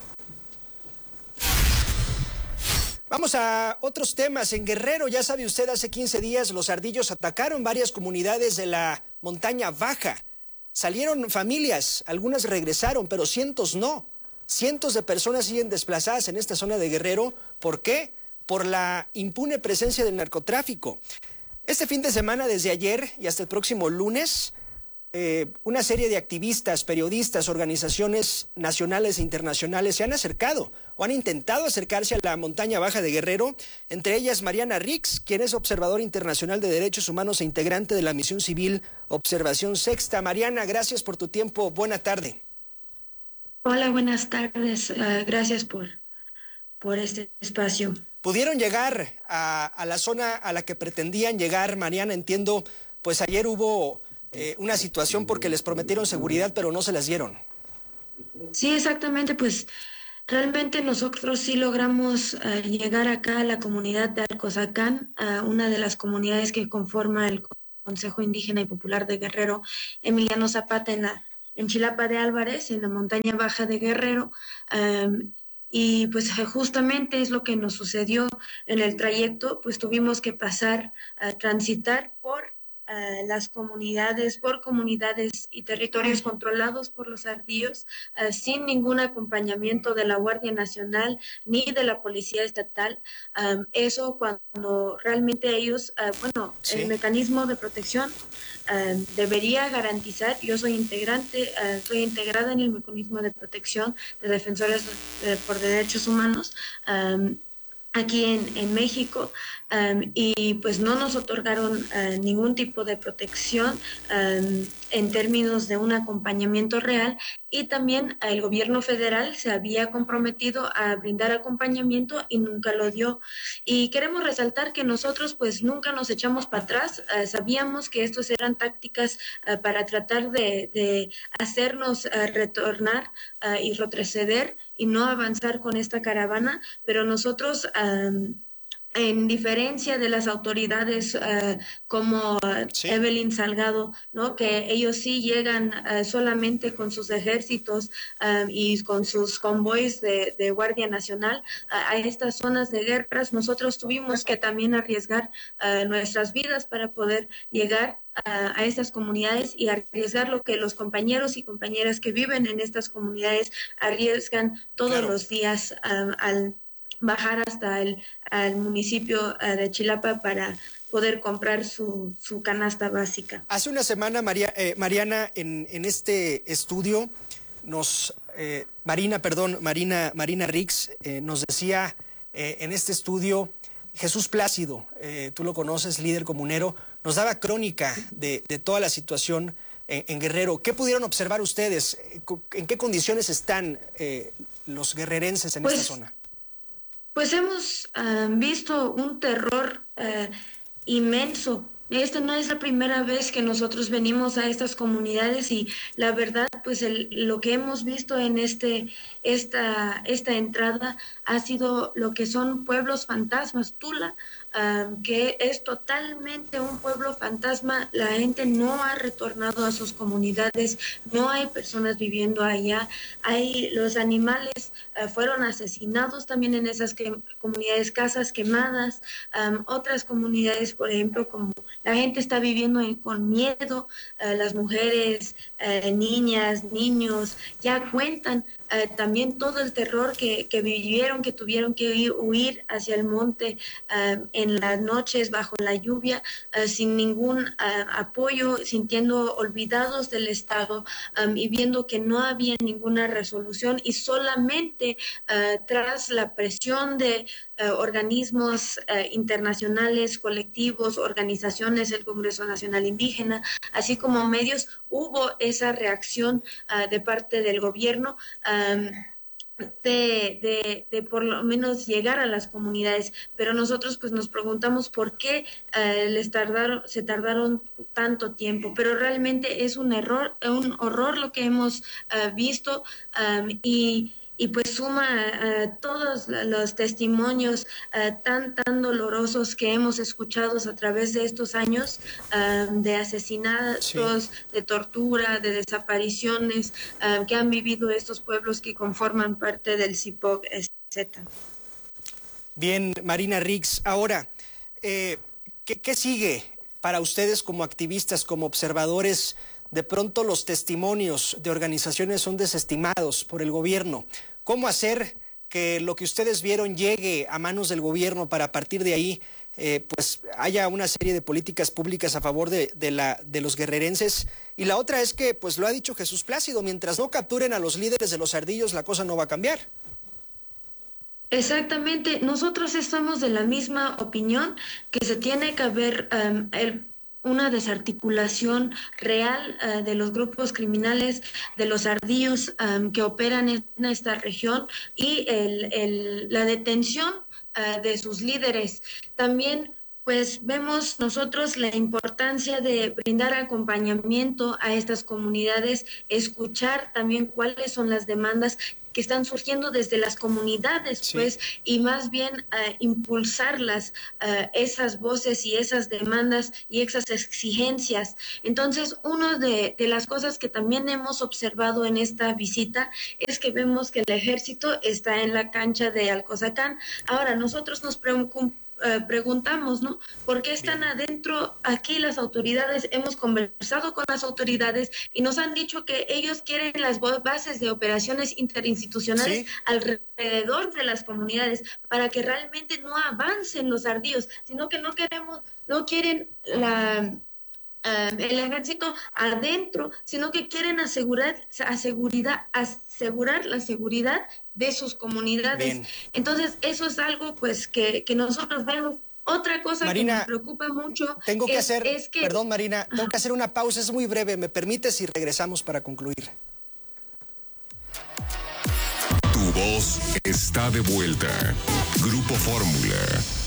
Vamos a otros temas. En Guerrero, ya sabe usted, hace quince días los ardillos atacaron varias comunidades de la montaña baja. Salieron familias, algunas regresaron, pero cientos no. Cientos de personas siguen desplazadas en esta zona de Guerrero. ¿Por qué? Por la impune presencia del narcotráfico. Este fin de semana, desde ayer y hasta el próximo lunes, eh, una serie de activistas, periodistas, organizaciones nacionales e internacionales se han acercado o han intentado acercarse a la montaña baja de Guerrero, entre ellas Mariana Rix, quien es observadora internacional de derechos humanos e integrante de la misión civil Observación Sexta. Mariana, gracias por tu tiempo. Buena tarde. Hola, buenas tardes. Uh, gracias por, por este espacio. ¿Pudieron llegar a, a la zona a la que pretendían llegar, Mariana? Entiendo, pues ayer hubo eh, una situación porque les prometieron seguridad, pero no se las dieron. Sí, exactamente, pues Realmente nosotros sí logramos uh, llegar acá a la comunidad de Alcozacán, a uh, una de las comunidades que conforma el Consejo Indígena y Popular de Guerrero, Emiliano Zapata, en, la, en Chilapa de Álvarez, en la montaña baja de Guerrero. Um, y pues justamente es lo que nos sucedió en el trayecto, pues tuvimos que pasar a uh, transitar por Uh, las comunidades, por comunidades y territorios controlados por los ardillos, uh, sin ningún acompañamiento de la Guardia Nacional ni de la Policía Estatal. Um, eso cuando realmente ellos, uh, bueno, sí. El mecanismo de protección uh, debería garantizar, yo soy integrante, uh, soy integrada en el mecanismo de protección de defensores de, por derechos humanos, um, aquí en, en México, um, y pues no nos otorgaron uh, ningún tipo de protección um, en términos de un acompañamiento real, y también el gobierno federal se había comprometido a brindar acompañamiento y nunca lo dio. Y queremos resaltar que nosotros pues nunca nos echamos para atrás, uh, sabíamos que estos eran tácticas uh, para tratar de, de hacernos uh, retornar uh, y retroceder y no avanzar con esta caravana, pero nosotros, um, en diferencia de las autoridades uh, como uh, sí. Evelyn Salgado, ¿no? Que ellos sí llegan uh, solamente con sus ejércitos uh, y con sus convoys de, de Guardia Nacional uh, a estas zonas de guerras, nosotros tuvimos que también arriesgar uh, nuestras vidas para poder llegar a, a estas comunidades y arriesgar lo que los compañeros y compañeras que viven en estas comunidades arriesgan todos claro. los días um, al bajar hasta el al municipio uh, de Chilapa para poder comprar su, su canasta básica. Hace una semana, María, eh, Mariana, en, en este estudio, nos eh, Marina, perdón, Marina, Marina Rix eh, nos decía eh, en este estudio, Jesús Plácido, eh, tú lo conoces, líder comunero, nos daba crónica de, de toda la situación en, en Guerrero. ¿Qué pudieron observar ustedes? ¿En qué condiciones están eh, los guerrerenses en pues, esta zona? Pues hemos uh, visto un terror uh, inmenso. Esta no es la primera vez que nosotros venimos a estas comunidades y la verdad, pues el, lo que hemos visto en este esta esta entrada ha sido lo que son pueblos fantasmas. Tula, um, que es totalmente un pueblo fantasma. La gente no ha retornado a sus comunidades, no hay personas viviendo allá. Hay los animales uh, fueron asesinados también en esas que, comunidades, casas quemadas, um, otras comunidades, por ejemplo, como la gente está viviendo con miedo, uh, las mujeres, uh, niñas, niños, ya cuentan uh, también todo el terror que, que vivieron, que tuvieron que huir hacia el monte uh, en las noches bajo la lluvia, uh, sin ningún uh, apoyo, sintiendo olvidados del Estado um, y viendo que no había ninguna resolución y solamente uh, tras la presión de Uh, organismos uh, internacionales, colectivos, organizaciones, el Congreso Nacional Indígena, así como medios, hubo esa reacción uh, de parte del gobierno um, de, de, de por lo menos llegar a las comunidades, pero nosotros pues nos preguntamos por qué uh, les tardaron, se tardaron tanto tiempo, pero realmente es un error, un horror lo que hemos uh, visto um, y Y pues suma uh, todos los testimonios uh, tan, tan dolorosos que hemos escuchado a través de estos años, uh, de asesinatos, sí. de tortura, de desapariciones uh, que han vivido estos pueblos que conforman parte del C I P O C, etcétera. Bien, Marina Rix, ahora, eh, ¿qué, qué sigue para ustedes como activistas, como observadores? De pronto los testimonios de organizaciones son desestimados por el gobierno. ¿Cómo hacer que lo que ustedes vieron llegue a manos del gobierno para a partir de ahí eh, pues haya una serie de políticas públicas a favor de, de, la, de los guerrerenses? Y la otra es que, pues lo ha dicho Jesús Plácido, mientras no capturen a los líderes de los ardillos, la cosa no va a cambiar. Exactamente. Nosotros estamos de la misma opinión, que se tiene que haber um, el una desarticulación real uh, de los grupos criminales, de los ardillos um, que operan en esta región y el, el, la detención uh, de sus líderes. También pues vemos nosotros la importancia de brindar acompañamiento a estas comunidades, escuchar también cuáles son las demandas que están surgiendo desde las comunidades, sí. pues, y más bien uh, impulsarlas, uh, esas voces y esas demandas y esas exigencias. Entonces, una de, de las cosas que también hemos observado en esta visita es que vemos que el ejército está en la cancha de Alcozacán. Ahora, nosotros nos preocupamos, Eh, preguntamos, ¿no? ¿Por qué están adentro aquí las autoridades? Hemos conversado con las autoridades y nos han dicho que ellos quieren las bases de operaciones interinstitucionales, ¿sí?, alrededor de las comunidades para que realmente no avancen los ardillos, sino que no queremos, no quieren la... Uh, el ejército adentro, sino que quieren asegurar, aseguridad, asegurar la seguridad de sus comunidades. Bien. Entonces, eso es algo pues que, que nosotros vemos. Otra cosa, Marina, que nos preocupa mucho tengo que es, hacer, es que... Perdón, Marina, tengo que hacer una pausa, es muy breve. ¿Me permites y regresamos para concluir? Tu voz está de vuelta. Grupo Fórmula.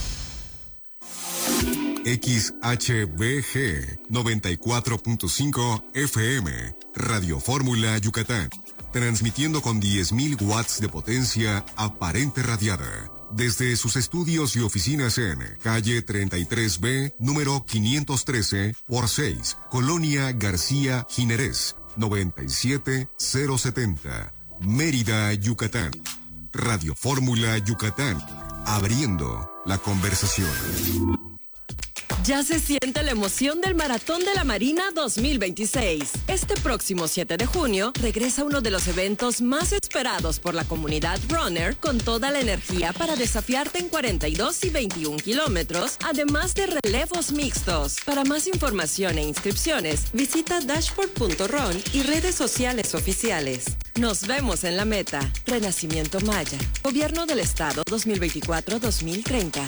X H B G noventa y cuatro punto cinco F M, Radio Fórmula Yucatán, transmitiendo con diez mil watts de potencia aparente radiada, desde sus estudios y oficinas en calle treinta y tres B, número quinientos trece por seis, Colonia García Jiménez, noventa y siete mil setenta, Mérida, Yucatán. Radio Fórmula Yucatán, abriendo la conversación. Ya se siente la emoción del Maratón de la Marina dos mil veintiséis. Este próximo siete de junio regresa uno de los eventos más esperados por la comunidad runner, con toda la energía para desafiarte en cuarenta y dos y veintiún kilómetros, además de relevos mixtos. Para más información e inscripciones, visita dashboard punto run y redes sociales oficiales. Nos vemos en la meta. Renacimiento Maya. Gobierno del Estado dos mil veinticuatro a dos mil treinta.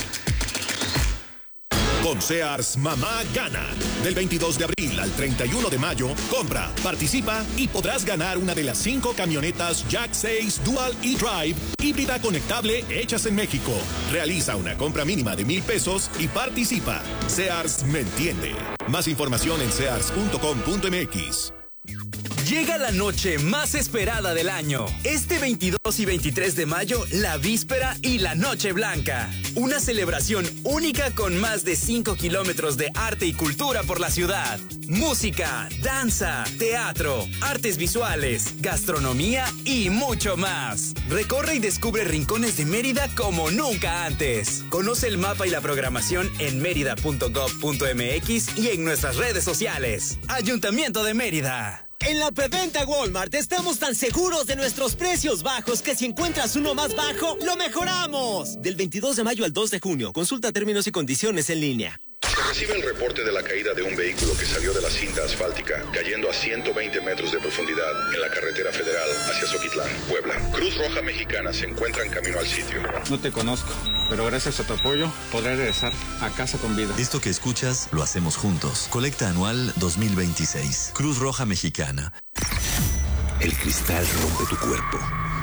Con Sears, mamá gana. Del veintidós de abril al treinta y uno de mayo, compra, participa y podrás ganar una de las cinco camionetas Jack seis Dual E-Drive híbrida conectable hechas en México. Realiza una compra mínima de mil pesos y participa. Sears me entiende. Más información en sears punto com punto m x. Llega la noche más esperada del año. Este veintidós y veintitrés de mayo, la víspera y la Noche Blanca. Una celebración única con más de cinco kilómetros de arte y cultura por la ciudad. Música, danza, teatro, artes visuales, gastronomía y mucho más. Recorre y descubre rincones de Mérida como nunca antes. Conoce el mapa y la programación en mérida punto gov punto m x y en nuestras redes sociales. Ayuntamiento de Mérida. En la preventa Walmart estamos tan seguros de nuestros precios bajos que si encuentras uno más bajo, lo mejoramos. Del veintidós de mayo al dos de junio, consulta términos y condiciones en línea. Se recibe el reporte de la caída de un vehículo que salió de la cinta asfáltica, cayendo a ciento veinte metros de profundidad en la carretera federal hacia Zoquitlán, Puebla. Cruz Roja Mexicana se encuentra en camino al sitio. No te conozco, pero gracias a tu apoyo podré regresar a casa con vida. Esto que escuchas lo hacemos juntos. Colecta anual dos mil veintiséis. Cruz Roja Mexicana. El cristal rompe tu cuerpo.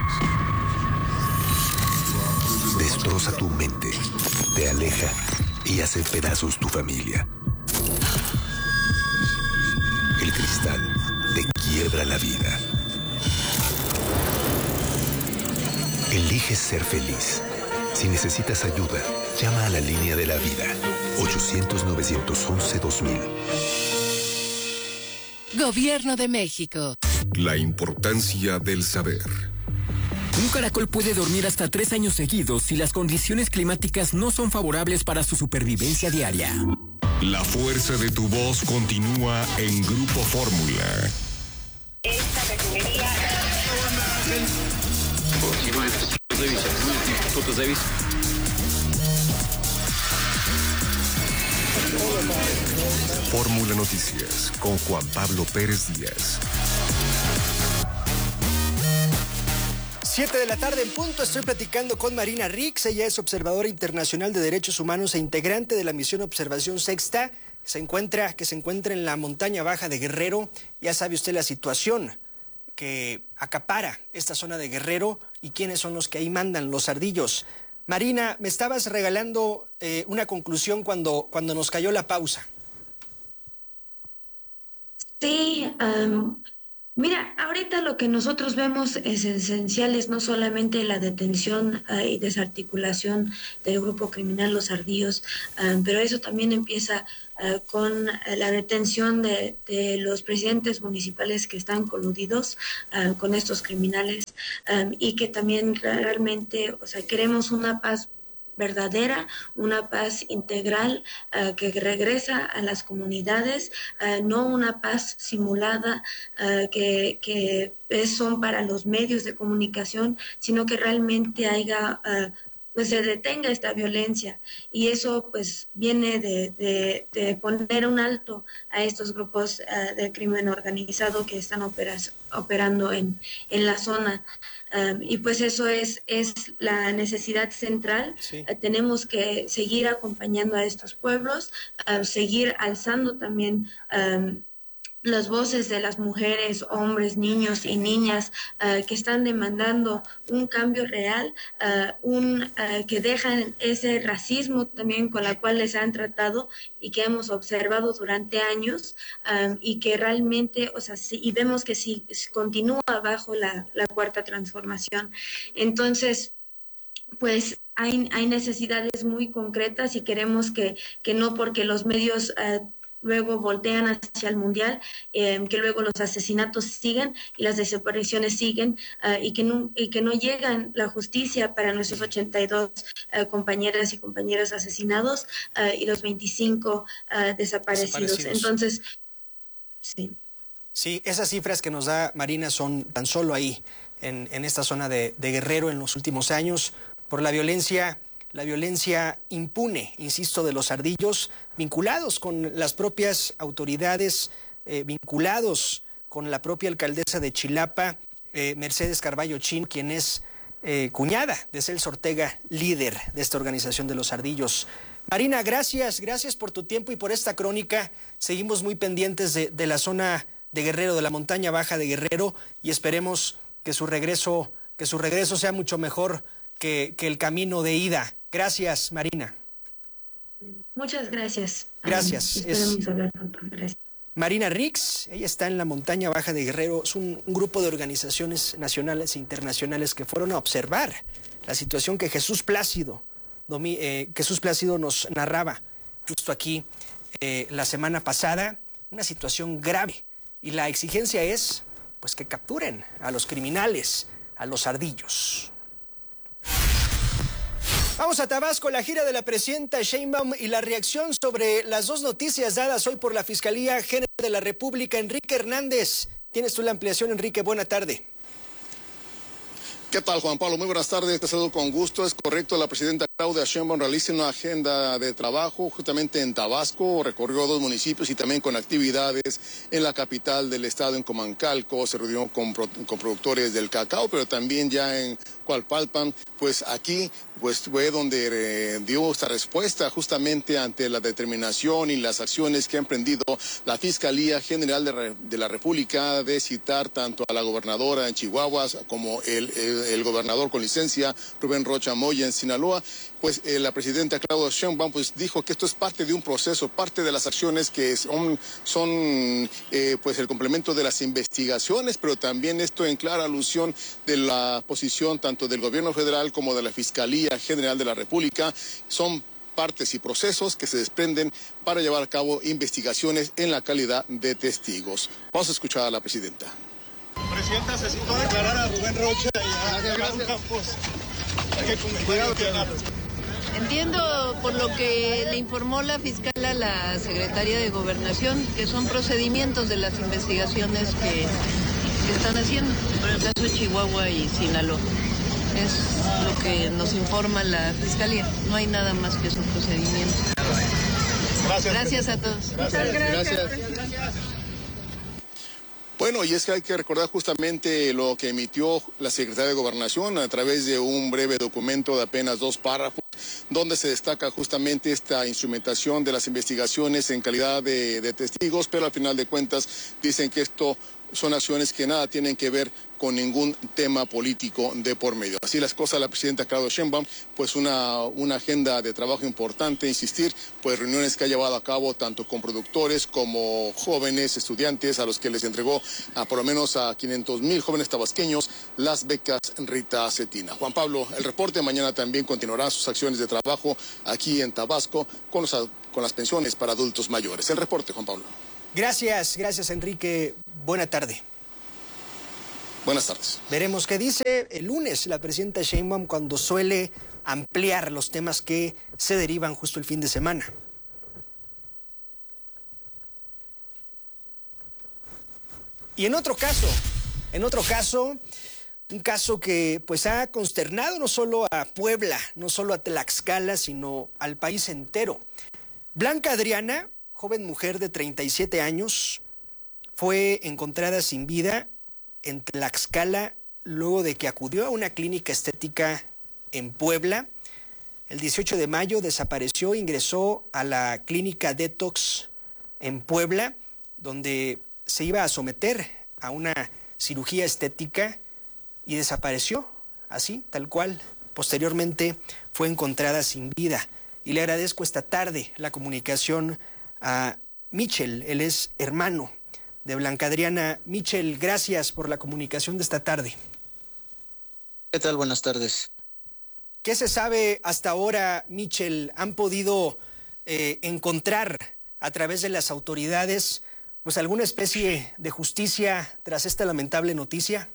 Destroza tu mente. Te aleja y hace pedazos tu familia. El cristal te quiebra la vida. Elige ser feliz. Si necesitas ayuda, llama a la línea de la vida. ochocientos, novecientos once, dos mil. Gobierno de México. La importancia del saber. Un caracol puede dormir hasta tres años seguidos si las condiciones climáticas no son favorables para su supervivencia diaria. La fuerza de tu voz continúa en Grupo Fórmula. Esta refinería... Fórmula Noticias con Juan Pablo Pérez Díaz. Siete de la tarde en punto, estoy platicando con Marina Rix. Ella es observadora internacional de derechos humanos e integrante de la misión Observación Sexta, que se encuentra, que se encuentra en la montaña baja de Guerrero. Ya sabe usted la situación que acapara esta zona de Guerrero y quiénes son los que ahí mandan, los ardillos. Marina, me estabas regalando eh, una conclusión cuando, cuando nos cayó la pausa. Sí, um, mira, ahorita lo que nosotros vemos es esencial es no solamente la detención uh, y desarticulación del grupo criminal Los Ardillos, um, pero eso también empieza uh, con la detención de, de los presidentes municipales que están coludidos uh, con estos criminales um, y que también realmente, o sea, queremos una paz verdadera, una paz integral uh, que regresa a las comunidades, uh, no una paz simulada uh, que, que es, son para los medios de comunicación, sino que realmente haya, uh, pues se detenga esta violencia. Y eso pues viene de, de, de poner un alto a estos grupos uh, de crimen organizado que están operas, operando en, en la zona. Um, y pues eso es, es la necesidad central. Sí. Uh, tenemos que seguir acompañando a estos pueblos, uh, seguir alzando también um, las voces de las mujeres, hombres, niños y niñas uh, que están demandando un cambio real, uh, un uh, que dejan ese racismo también con la cual les han tratado y que hemos observado durante años um, y que realmente, o sea, sí, y vemos que sí continúa bajo la, la cuarta transformación. Entonces, pues hay, hay necesidades muy concretas y queremos que, que no porque los medios uh, luego voltean hacia el mundial, eh, que luego los asesinatos siguen y las desapariciones siguen uh, y, que no, y que no llegan la justicia para nuestros ochenta y dos uh, compañeras y compañeros asesinados uh, y los veinticinco uh, desaparecidos. desaparecidos. Entonces, sí. Sí, esas cifras que nos da Marina son tan solo ahí, en, en esta zona de, de Guerrero en los últimos años, por la violencia... La violencia impune, insisto, de los ardillos, vinculados con las propias autoridades, eh, vinculados con la propia alcaldesa de Chilapa, eh, Mercedes Carballo Chin, quien es eh, cuñada de Celso Ortega, líder de esta organización de los ardillos. Marina, gracias, gracias por tu tiempo y por esta crónica. Seguimos muy pendientes de, de la zona de Guerrero, de la montaña baja de Guerrero, y esperemos que su regreso, que su regreso sea mucho mejor que, que el camino de ida. Gracias, Marina. Muchas gracias. Gracias. Um, es hablar pronto. Gracias. Marina Rix, ella está en la montaña baja de Guerrero. Es un, un grupo de organizaciones nacionales e internacionales que fueron a observar la situación que Jesús Plácido, domi, eh, Jesús Plácido nos narraba justo aquí eh, la semana pasada. Una situación grave. Y la exigencia es pues que capturen a los criminales, a los ardillos. Vamos a Tabasco, la gira de la presidenta Sheinbaum y la reacción sobre las dos noticias dadas hoy por la Fiscalía General de la República. Enrique Hernández, tienes tú la ampliación, Enrique, buena tarde. ¿Qué tal, Juan Pablo? Muy buenas tardes, te saludo con gusto. Es correcto, la presidenta Claudia Sheinbaum realiza una agenda de trabajo justamente en Tabasco, recorrió dos municipios y también con actividades en la capital del estado, en Comancalco, se reunió con, con productores del cacao, pero también ya en Cualpalpan, pues aquí pues fue donde eh, dio esta respuesta justamente ante la determinación y las acciones que ha emprendido la Fiscalía General de, Re, de la República de citar tanto a la gobernadora en Chihuahua como el, el, el gobernador con licencia Rubén Rocha Moya en Sinaloa. Pues eh, la presidenta Claudia Sheinbaum pues dijo que esto es parte de un proceso, parte de las acciones que son, son eh, pues el complemento de las investigaciones, pero también esto en clara alusión de la posición tanto del gobierno federal como de la Fiscalía General de la República. Son partes y procesos que se desprenden para llevar a cabo investigaciones en la calidad de testigos. Vamos a escuchar a la presidenta. Presidenta, se citó a declarar a Rubén Rocha y a Raúl Campos. Entiendo por lo que le informó la fiscal a la secretaria de Gobernación que son procedimientos de las investigaciones que, que están haciendo por el caso de Chihuahua y Sinaloa. Es lo que nos informa la fiscalía. No hay nada más que esos procedimientos. Gracias. Gracias a todos. Gracias. Gracias. Gracias. Bueno, y es que hay que recordar justamente lo que emitió la Secretaría de Gobernación a través de un breve documento de apenas dos párrafos, donde se destaca justamente esta instrumentación de las investigaciones en calidad de, de testigos, pero al final de cuentas dicen que esto son acciones que nada tienen que ver con ningún tema político de por medio. Así las cosas, la presidenta Claudia Sheinbaum, pues una, una agenda de trabajo importante, insistir, pues reuniones que ha llevado a cabo tanto con productores como jóvenes, estudiantes, a los que les entregó a por lo menos a quinientos mil jóvenes tabasqueños las becas Rita Cetina. Juan Pablo, el reporte mañana también continuará sus acciones de trabajo aquí en Tabasco con, los, con las pensiones para adultos mayores. El reporte, Juan Pablo. Gracias, gracias Enrique. Buena tarde. Buenas tardes. Veremos qué dice el lunes la presidenta Sheinbaum cuando suele ampliar los temas que se derivan justo el fin de semana. Y en otro caso, en otro caso, un caso que pues ha consternado no solo a Puebla, no solo a Tlaxcala, sino al país entero. Blanca Adriana, joven mujer de treinta y siete años, fue encontrada sin vida en Tlaxcala luego de que acudió a una clínica estética en Puebla. El dieciocho de mayo desapareció, ingresó a la clínica Detox en Puebla, donde se iba a someter a una cirugía estética y desapareció, así, tal cual. Posteriormente fue encontrada sin vida. Y le agradezco esta tarde la comunicación a Michel, él es hermano de Blanca Adriana. Michel, gracias por la comunicación de esta tarde. ¿Qué tal? Buenas tardes. ¿Qué se sabe hasta ahora, Michel? ¿Han podido eh, encontrar a través de las autoridades pues alguna especie de justicia tras esta lamentable noticia?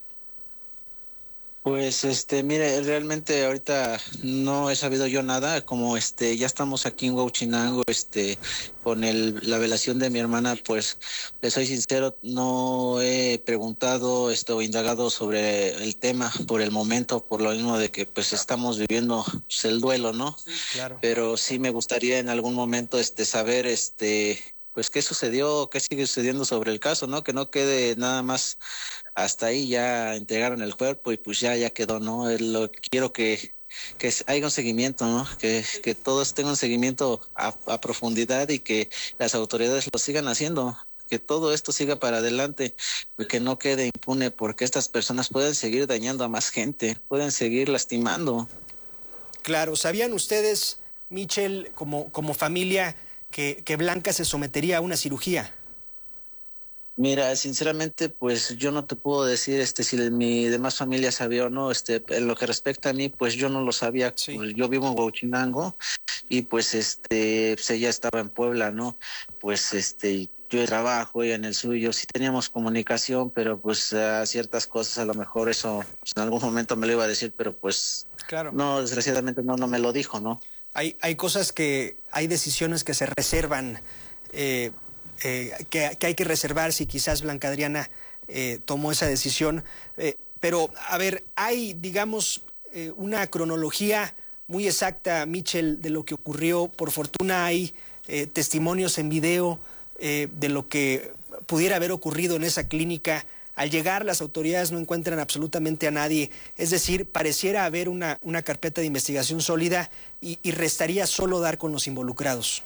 Pues este, mire, realmente ahorita no he sabido yo nada, como este, ya estamos aquí en Huauchinango, este, con el, la velación de mi hermana, pues, les soy sincero, no he preguntado, este, o indagado sobre el tema por el momento, por lo mismo de que, pues, estamos viviendo pues, el duelo, ¿no? Claro. Pero sí me gustaría en algún momento, este, saber, este, pues, qué sucedió, qué sigue sucediendo sobre el caso, ¿no? Que no quede nada más hasta ahí, ya entregaron el cuerpo y pues ya, ya quedó, ¿no? Lo quiero que, que haya un seguimiento, ¿no? Que, que todos tengan un seguimiento a, a profundidad y que las autoridades lo sigan haciendo, que todo esto siga para adelante, que no quede impune, porque estas personas pueden seguir dañando a más gente, pueden seguir lastimando. Claro, ¿sabían ustedes, Michel, como, como familia, que, que Blanca se sometería a una cirugía? Mira, sinceramente, pues yo no te puedo decir este si mi demás familia sabía o no. Este, en lo que respecta a mí, pues yo no lo sabía. Sí. Pues, yo vivo en Huauchinango y pues este, pues ella estaba en Puebla, ¿no? Pues este, yo trabajo, ella en el suyo. Sí teníamos comunicación, pero pues a ciertas cosas a lo mejor eso pues, en algún momento me lo iba a decir, pero pues claro. No, desgraciadamente no, no me lo dijo, ¿no? Hay, hay cosas que, hay decisiones que se reservan, eh, eh, que, que hay que reservar si quizás Blanca Adriana eh, tomó esa decisión. Eh, pero, a ver, hay, digamos, eh, una cronología muy exacta, Michel, de lo que ocurrió. Por fortuna hay eh, testimonios en video eh, de lo que pudiera haber ocurrido en esa clínica. Al llegar, las autoridades no encuentran absolutamente a nadie. Es decir, pareciera haber una, una carpeta de investigación sólida y, y restaría solo dar con los involucrados.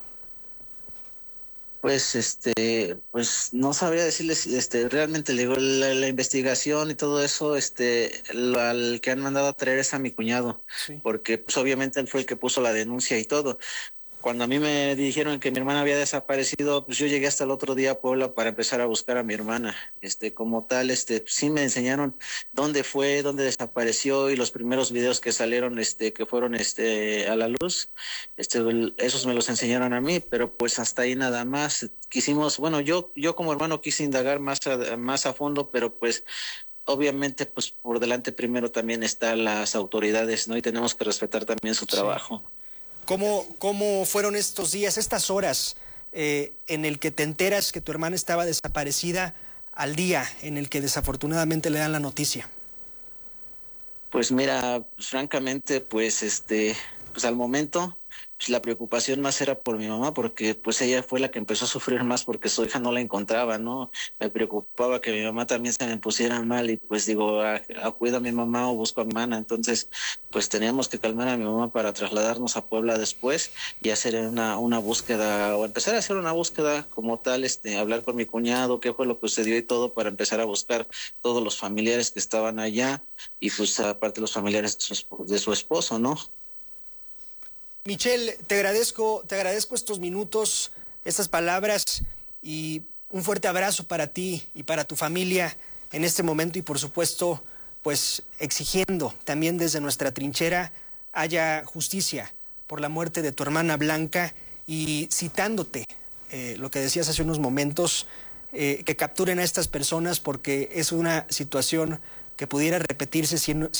Pues, este, pues no sabría decirles, este, realmente le digo, la, la investigación y todo eso, este, lo, al que han mandado a traer es a mi cuñado, sí. Porque pues obviamente él fue el que puso la denuncia y todo. Cuando a mí me dijeron que mi hermana había desaparecido, pues yo llegué hasta el otro día a Puebla para empezar a buscar a mi hermana. Este, como tal, este, sí me enseñaron dónde fue, dónde desapareció y los primeros videos que salieron, este, que fueron, este, a la luz, este, esos me los enseñaron a mí, pero pues hasta ahí nada más. Quisimos, bueno, yo, yo como hermano quise indagar más a, más a fondo, pero pues obviamente, pues por delante primero también están las autoridades, ¿no? Y tenemos que respetar también su trabajo. Sí. ¿Cómo, ¿Cómo fueron estos días, estas horas eh, en el que te enteras que tu hermana estaba desaparecida al día en el que desafortunadamente le dan la noticia? Pues mira, pues, francamente, pues este, pues al momento pues la preocupación más era por mi mamá, porque pues ella fue la que empezó a sufrir más porque su hija no la encontraba, ¿no? Me preocupaba que mi mamá también se me pusiera mal y pues digo, acudo a mi mamá o busco a mi hermana. Entonces pues teníamos que calmar a mi mamá para trasladarnos a Puebla después y hacer una, una búsqueda, o empezar a hacer una búsqueda como tal, este, hablar con mi cuñado, qué fue lo que sucedió y todo, para empezar a buscar todos los familiares que estaban allá y pues aparte los familiares de su, de su esposo, ¿no? Michelle, te agradezco, te agradezco estos minutos, estas palabras y un fuerte abrazo para ti y para tu familia en este momento y por supuesto, pues exigiendo también desde nuestra trinchera haya justicia por la muerte de tu hermana Blanca y citándote eh, lo que decías hace unos momentos, eh, que capturen a estas personas porque es una situación que pudiera repetirse si,